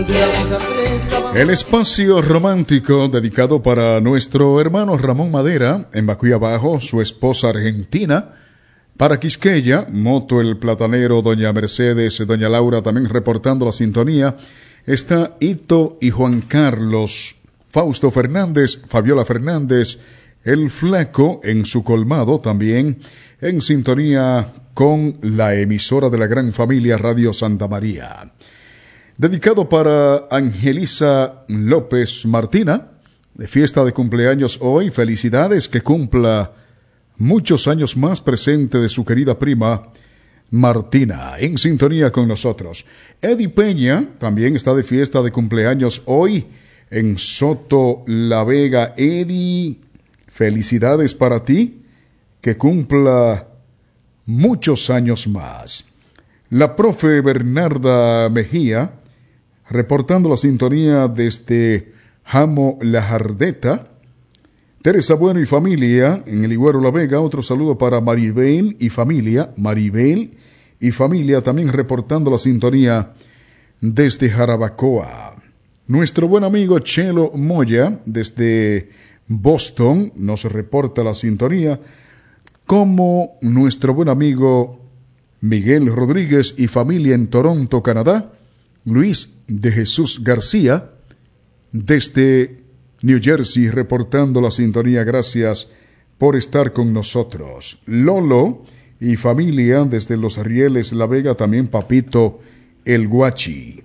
El espacio romántico dedicado para nuestro hermano Ramón Madera en Bacuy Abajo, su esposa argentina, para Quisqueya, Moto el Platanero, doña Mercedes, doña Laura también reportando la sintonía, está Ito y Juan Carlos, Fausto Fernández, Fabiola Fernández, el Flaco en su colmado también, en sintonía con la emisora de la gran familia Radio Santa María. Dedicado para Angelisa López Martina, de fiesta de cumpleaños hoy, felicidades, que cumpla muchos años más, presente de su querida prima Martina, en sintonía con nosotros. Eddie Peña también está de fiesta de cumpleaños hoy en Soto La Vega. Eddie, felicidades para ti, que cumpla muchos años más. La profe Bernarda Mejía, reportando la sintonía desde Jamo La Jardeta. Teresa Bueno y familia en el Higuero La Vega. Otro saludo para Maribel y familia. Maribel y familia también reportando la sintonía desde Jarabacoa. Nuestro buen amigo Chelo Moya desde Boston nos reporta la sintonía, como nuestro buen amigo Miguel Rodríguez y familia en Toronto, Canadá. Luis de Jesús García desde New Jersey reportando la sintonía. Gracias por estar con nosotros. Lolo y familia desde Los Rieles La Vega, también Papito el Guachi.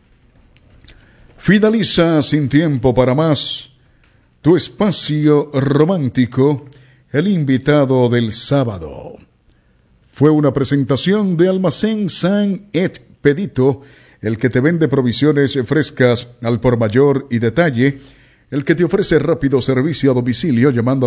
Finaliza Sin Tiempo para Más, tu espacio romántico, el invitado del sábado. Fue una presentación de Almacén San Expedito, el que te vende provisiones frescas al por mayor y detalle, el que te ofrece rápido servicio a domicilio llamando al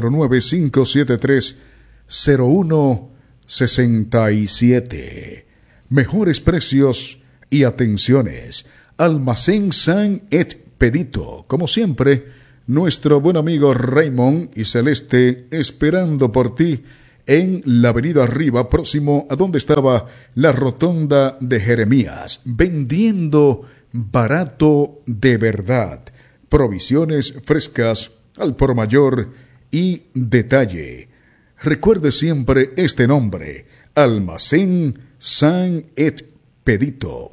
809-573-0167. Mejores precios y atenciones. Almacén San Expedito. Como siempre, nuestro buen amigo Raymond y Celeste esperando por ti en la avenida Arriba, próximo a donde estaba la rotonda de Jeremías, vendiendo barato de verdad, provisiones frescas al por mayor y detalle. Recuerde siempre este nombre, Almacén San Expedito,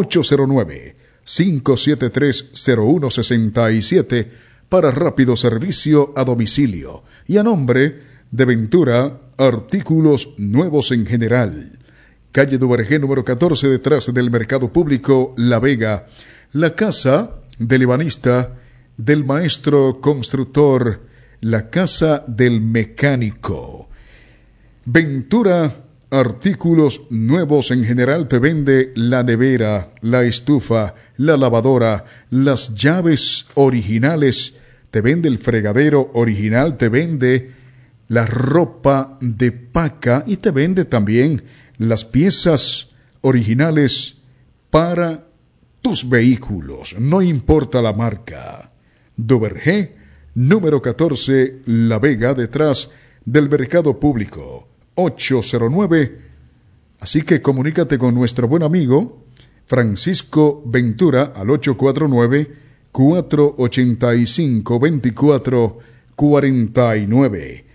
809-573-0167 para rápido servicio a domicilio y a nombre de Ventura Artículos Nuevos en General. Calle Duvergé número 14, detrás del Mercado Público La Vega, la casa del ebanista, del maestro constructor, la casa del mecánico. Ventura Artículos Nuevos en General te vende la nevera, la estufa, la lavadora, las llaves originales, te vende el fregadero original, te vende la ropa de paca y te vende también las piezas originales para tus vehículos, no importa la marca. Duvergé, número 14, La Vega, detrás del Mercado Público, 809. Así que comunícate con nuestro buen amigo Francisco Ventura al 849-485-2449.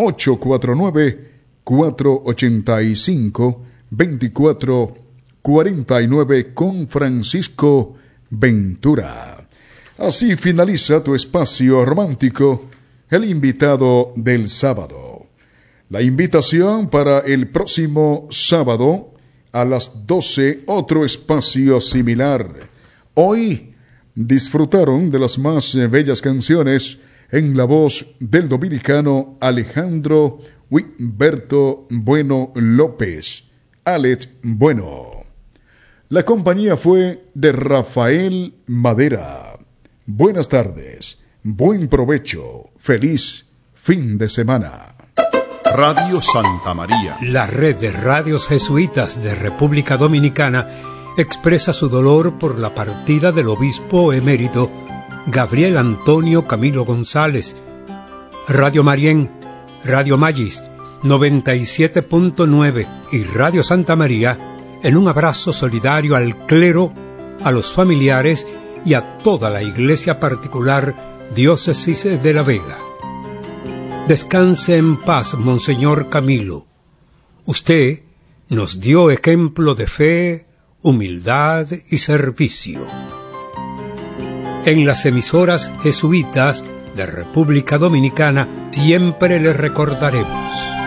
849-485-2449 con Francisco Ventura. Así finaliza tu espacio romántico, el invitado del sábado. La invitación para el próximo sábado a las 12, otro espacio similar. Hoy disfrutaron de las más bellas canciones en la voz del dominicano Alejandro Huiberto Bueno López, Alex Bueno. La compañía fue de Rafael Madera. Buenas tardes, buen provecho, feliz fin de semana. Radio Santa María, la red de radios jesuitas de República Dominicana, expresa su dolor por la partida del obispo emérito Gabriel Antonio Camilo González. Radio Marién, Radio Magis 97.9 y Radio Santa María, en un abrazo solidario al clero, a los familiares y a toda la Iglesia particular Diócesis de La Vega. Descanse en paz, Monseñor Camilo. Usted nos dio ejemplo de fe, humildad y servicio. En las emisoras jesuitas de República Dominicana siempre le recordaremos.